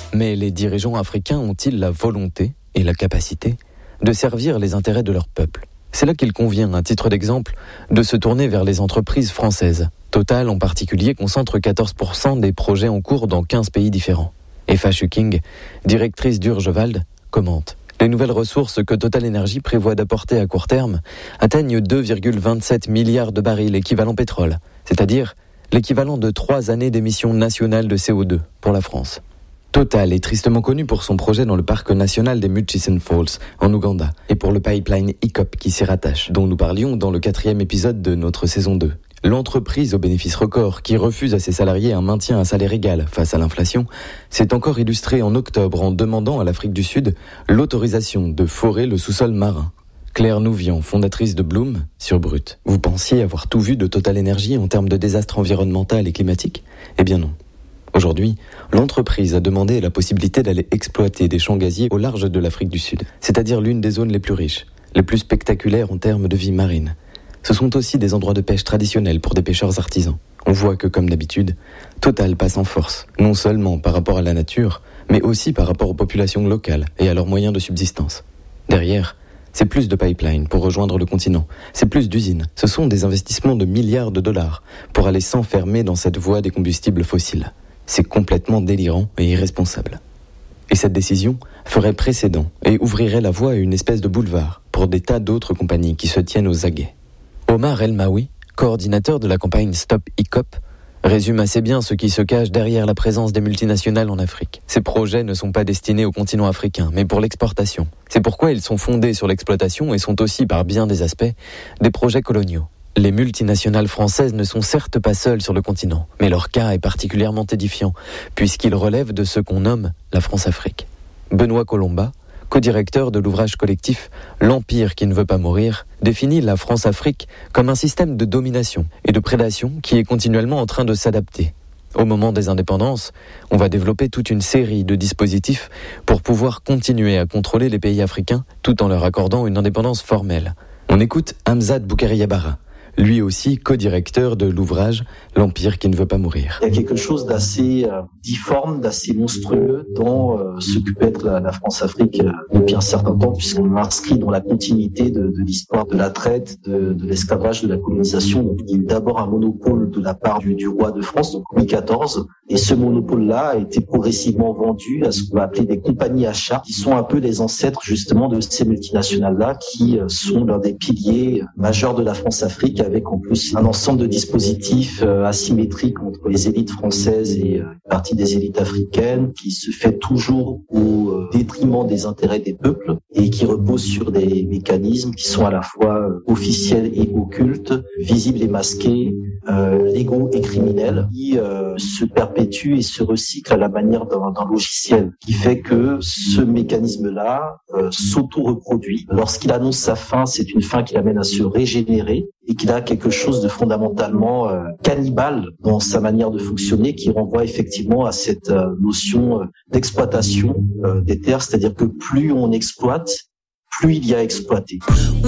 Mais les dirigeants africains ont-ils la volonté et la capacité de servir les intérêts de leur peuple ? C'est là qu'il convient, à titre d'exemple, de se tourner vers les entreprises françaises. Total, en particulier, concentre 14% des projets en cours dans 15 pays différents. Eva Schücking, directrice d'Urgewald, commente. Les nouvelles ressources que Total Energy prévoit d'apporter à court terme atteignent 2,27 milliards de barils équivalent pétrole, c'est-à-dire l'équivalent de 3 années d'émissions nationales de CO2 pour la France. Total est tristement connu pour son projet dans le parc national des Murchison Falls, en Ouganda, et pour le pipeline ICOP qui s'y rattache, dont nous parlions dans le 4e épisode de notre saison 2. L'entreprise au bénéfice record, qui refuse à ses salariés un maintien à salaire égal face à l'inflation, s'est encore illustrée en octobre en demandant à l'Afrique du Sud l'autorisation de forer le sous-sol marin. Claire Nouvian, fondatrice de Bloom, sur Brut. Vous pensiez avoir tout vu de Total Energy en termes de désastre environnemental et climatique ? Eh bien non. Aujourd'hui, l'entreprise a demandé la possibilité d'aller exploiter des champs gaziers au large de l'Afrique du Sud, c'est-à-dire l'une des zones les plus riches, les plus spectaculaires en termes de vie marine. Ce sont aussi des endroits de pêche traditionnels pour des pêcheurs artisans. On voit que, comme d'habitude, Total passe en force, non seulement par rapport à la nature, mais aussi par rapport aux populations locales et à leurs moyens de subsistance. Derrière, c'est plus de pipelines pour rejoindre le continent, c'est plus d'usines, ce sont des investissements de milliards de dollars pour aller s'enfermer dans cette voie des combustibles fossiles. C'est complètement délirant et irresponsable. Et cette décision ferait précédent et ouvrirait la voie à une espèce de boulevard pour des tas d'autres compagnies qui se tiennent aux aguets. Omar El-Maoui, coordinateur de la campagne Stop ICOP, résume assez bien ce qui se cache derrière la présence des multinationales en Afrique. Ces projets ne sont pas destinés au continent africain, mais pour l'exportation. C'est pourquoi ils sont fondés sur l'exploitation et sont aussi, par bien des aspects, des projets coloniaux. Les multinationales françaises ne sont certes pas seules sur le continent, mais leur cas est particulièrement édifiant, puisqu'il relève de ce qu'on nomme la France-Afrique. Benoît Colomba, co-directeur de l'ouvrage collectif « L'Empire qui ne veut pas mourir », définit la France-Afrique comme un système de domination et de prédation qui est continuellement en train de s'adapter. Au moment des indépendances, on va développer toute une série de dispositifs pour pouvoir continuer à contrôler les pays africains tout en leur accordant une indépendance formelle. On écoute Hamzat Boukari-Yabara, lui aussi co-directeur de l'ouvrage « L'Empire qui ne veut pas mourir ». Il y a quelque chose d'assez difforme, d'assez monstrueux dans ce que peut être la France-Afrique depuis un certain temps, puisqu'on inscrit dans la continuité de l'histoire de la traite, de l'esclavage, de la colonisation. Donc, il y a eu d'abord un monopole de la part du roi de France, donc Louis XIV, et ce monopole-là a été progressivement vendu à ce qu'on va appeler des compagnies achats, qui sont un peu les ancêtres justement de ces multinationales-là, qui sont l'un des piliers majeurs de la France-Afrique, avec en plus un ensemble de dispositifs asymétriques entre les élites françaises et une partie des élites africaines, qui se fait toujours au détriment des intérêts des peuples et qui repose sur des mécanismes qui sont à la fois officiels et occultes, visibles et masqués, légaux et criminels, qui se perpétuent et se recyclent à la manière d'un logiciel, qui fait que ce mécanisme-là s'auto-reproduit. Lorsqu'il annonce sa fin, c'est une fin qui l'amène à se régénérer et qu'il a quelque chose de fondamentalement cannibale dans sa manière de fonctionner, qui renvoie effectivement à cette notion d'exploitation des terres, c'est-à-dire que plus on exploite, plus il y a exploité.